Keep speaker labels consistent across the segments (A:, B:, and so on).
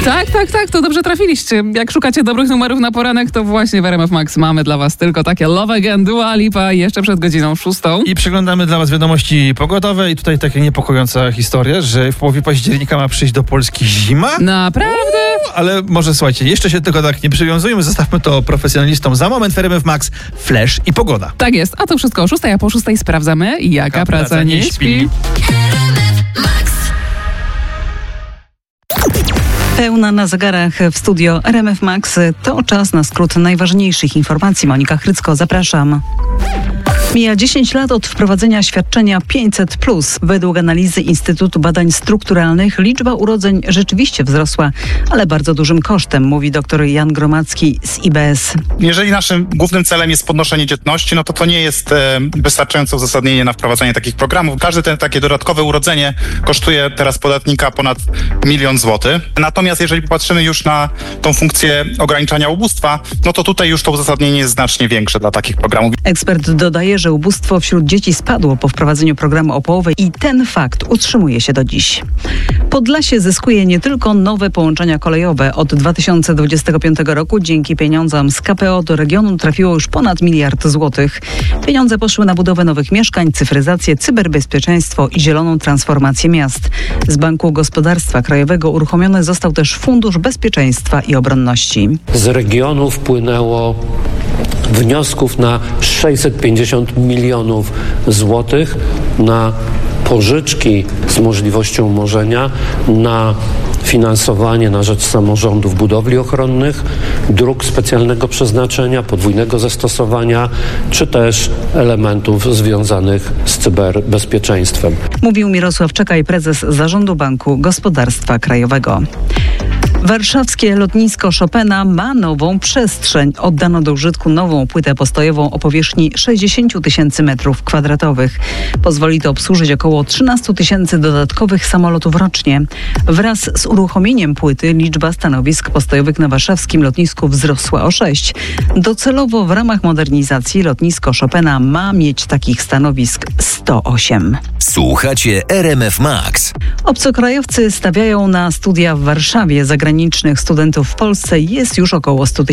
A: Tak, to dobrze trafiliście. Jak szukacie dobrych numerów na poranek, to właśnie w RMF Max mamy dla was tylko takie Love Again, Dua Lipa jeszcze przed godziną 6.
B: I przeglądamy dla was wiadomości pogodowe i tutaj taka niepokojąca historia, że w połowie października ma przyjść do Polski zima.
A: Naprawdę?
B: Ale może słuchajcie, jeszcze się tylko tak nie przywiązujmy, zostawmy to profesjonalistom. Za moment w RMF Max flash i pogoda.
A: Tak jest, a to wszystko o 6, a po 6 sprawdzamy, jaka praca nie śpi.
C: Pełna na zegarach w studio RMF Max. To czas na skrót najważniejszych informacji. Monika Chrycko, zapraszam. Mija 10 lat od wprowadzenia świadczenia 500+. Według analizy Instytutu Badań Strukturalnych liczba urodzeń rzeczywiście wzrosła, ale bardzo dużym kosztem, mówi dr Jan Gromacki z IBS.
D: Jeżeli naszym głównym celem jest podnoszenie dzietności, no to nie jest wystarczające uzasadnienie na wprowadzanie takich programów. Każde takie dodatkowe urodzenie kosztuje teraz podatnika ponad 1 000 000 złotych. Natomiast jeżeli popatrzymy już na tą funkcję ograniczania ubóstwa, no to tutaj już to uzasadnienie jest znacznie większe dla takich programów.
C: Ekspert dodaje, że ubóstwo wśród dzieci spadło po wprowadzeniu programu o połowę i ten fakt utrzymuje się do dziś. Podlasie zyskuje nie tylko nowe połączenia kolejowe. Od 2025 roku dzięki pieniądzom z KPO do regionu trafiło już ponad 1 miliard złotych. Pieniądze poszły na budowę nowych mieszkań, cyfryzację, cyberbezpieczeństwo i zieloną transformację miast. Z Banku Gospodarstwa Krajowego uruchomiony został też Fundusz Bezpieczeństwa i Obronności.
E: Z regionu wpłynęło wniosków na 650 milionów złotych na pożyczki z możliwością umorzenia, na finansowanie na rzecz samorządów budowli ochronnych, dróg specjalnego przeznaczenia, podwójnego zastosowania, czy też elementów związanych z cyberbezpieczeństwem.
C: Mówił Mirosław Czekaj, prezes Zarządu Banku Gospodarstwa Krajowego. Warszawskie lotnisko Chopina ma nową przestrzeń. Oddano do użytku nową płytę postojową o powierzchni 60 000 m2. Pozwoli to obsłużyć około 13 000 dodatkowych samolotów rocznie. Wraz z uruchomieniem płyty liczba stanowisk postojowych na warszawskim lotnisku wzrosła o 6. Docelowo w ramach modernizacji lotnisko Chopina ma mieć takich stanowisk 108.
F: Słuchacie RMF Max.
C: Obcokrajowcy stawiają na studia w Warszawie. Zagranicznych studentów w Polsce jest już około 100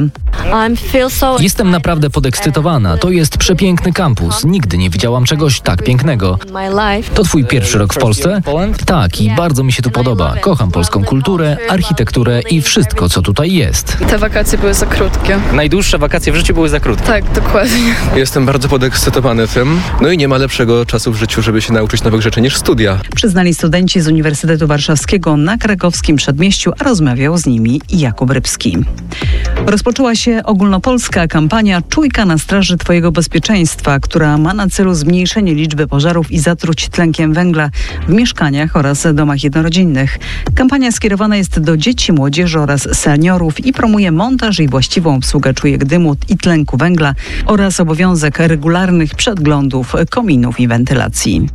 C: 000.
G: Jestem naprawdę podekscytowana. To jest przepiękny kampus. Nigdy nie widziałam czegoś tak pięknego. To twój pierwszy rok w Polsce? Tak, i bardzo mi się tu podoba. Kocham polską kulturę, architekturę i wszystko, co tutaj jest.
H: Te wakacje były za krótkie.
I: Najdłuższe wakacje w życiu były za krótkie.
H: Tak, dokładnie.
J: Jestem bardzo podekscytowany tym. No i nie ma lepszego czasu w życiu, żeby się nauczyć nowych rzeczy niż studia.
C: Przyznali studenci z Uniwersytetu Warszawskiego na krakowskim Przedmieściu, a rozmawiał z nimi Jakub Rybski. Rozpoczęła się ogólnopolska kampania Czujka na straży Twojego bezpieczeństwa, która ma na celu zmniejszenie liczby pożarów i zatruć tlenkiem węgla w mieszkaniach oraz domach jednorodzinnych. Kampania skierowana jest do dzieci, młodzieży oraz seniorów i promuje montaż i właściwą obsługę czujek dymu i tlenku węgla oraz obowiązek regularnych przeglądów kominów i wentylacji.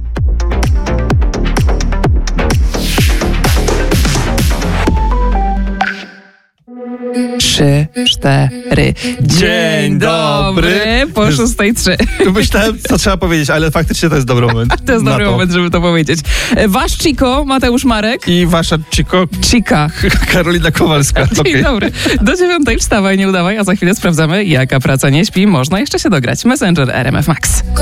A: 3, 4. Dzień dobry. Po 6:03.
B: Myślałem, co trzeba powiedzieć, ale faktycznie to jest dobry moment.
A: To jest dobry moment, żeby to powiedzieć. Wasz Chico, Mateusz Marek.
B: I wasza Chica. Karolina Kowalska.
A: Dzień dobry. Do 9:00 wstawaj, nie udawaj, a za chwilę sprawdzamy, jaka praca nie śpi. Można jeszcze się dograć. Messenger RMF Max.